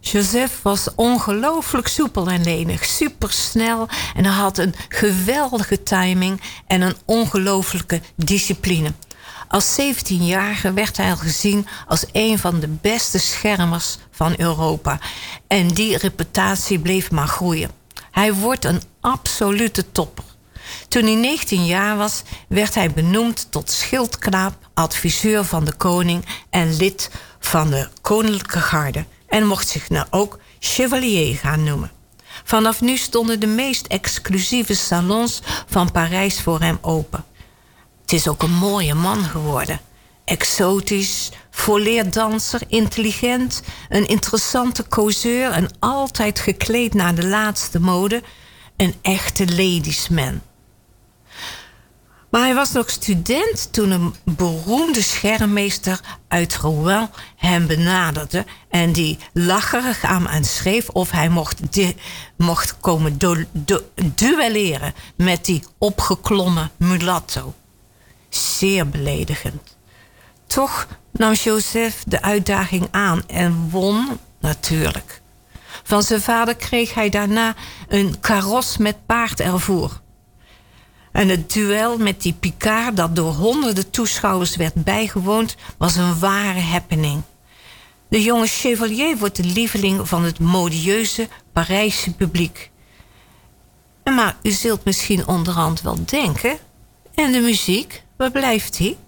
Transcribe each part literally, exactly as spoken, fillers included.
Joseph was ongelooflijk soepel en lenig, supersnel en hij had een geweldige timing en een ongelooflijke discipline. Als zeventienjarige werd hij al gezien als een van de beste schermers van Europa. En die reputatie bleef maar groeien. Hij wordt een absolute topper. Toen hij negentien jaar was, werd hij benoemd tot schildknaap, adviseur van de koning en lid van de koninklijke garde. En mocht zich nou ook chevalier gaan noemen. Vanaf nu stonden de meest exclusieve salons van Parijs voor hem open. Het is ook een mooie man geworden. Exotisch, volleerdanser, intelligent, een interessante causeur en altijd gekleed naar de laatste mode. Een echte ladiesman. Maar hij was nog student toen een beroemde schermmeester uit Rouen hem benaderde en die lacherig aan hem schreef of hij mocht, de, mocht komen do, do, duelleren met die opgeklommen mulatto. Zeer beledigend. Toch nam Joseph de uitdaging aan en won natuurlijk. Van zijn vader kreeg hij daarna een karos met paard ervoor. En het duel met die Picard, dat door honderden toeschouwers werd bijgewoond, was een ware happening. De jonge chevalier wordt de lieveling van het modieuze Parijse publiek. Maar u zult misschien onderhand wel denken, en de muziek, waar blijft die?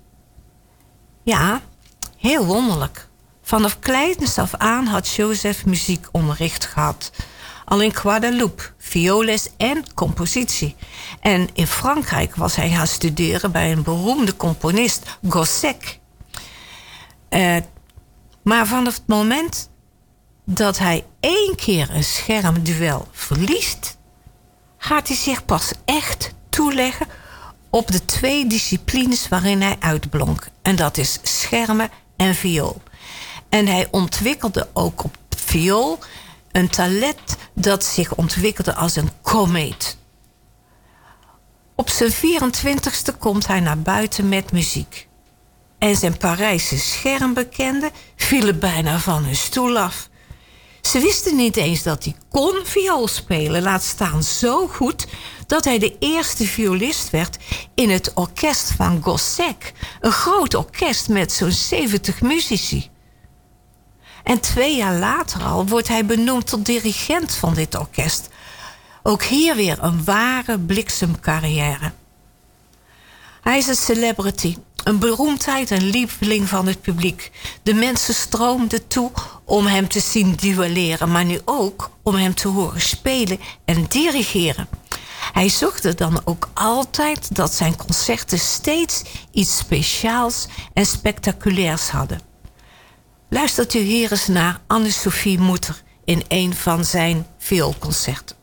Ja, heel wonderlijk. Vanaf kleins af aan had Joseph muziekonderricht gehad. Al in Guadeloupe, violes en compositie. En in Frankrijk was hij gaan studeren bij een beroemde componist, Gossec. Uh, maar vanaf het moment dat hij één keer een schermduel verliest, gaat hij zich pas echt toeleggen op de twee disciplines waarin hij uitblonk. En dat is schermen en viool. En hij ontwikkelde ook op viool een talent dat zich ontwikkelde als een komeet. Op zijn vierentwintigste komt hij naar buiten met muziek. En zijn Parijse schermbekenden vielen bijna van hun stoel af. Ze wisten niet eens dat hij kon viool spelen, laat staan zo goed dat hij de eerste violist werd in het orkest van Gossec. Een groot orkest met zo'n zeventig muzici. En twee jaar later al wordt hij benoemd tot dirigent van dit orkest. Ook hier weer een ware bliksemcarrière. Hij is een celebrity, een beroemdheid en lieveling van het publiek. De mensen stroomden toe om hem te zien duelleren, maar nu ook om hem te horen spelen en dirigeren. Hij zocht er dan ook altijd dat zijn concerten steeds iets speciaals en spectaculairs hadden. Luistert u hier eens naar Anne-Sophie Mutter in een van zijn vioolconcerten.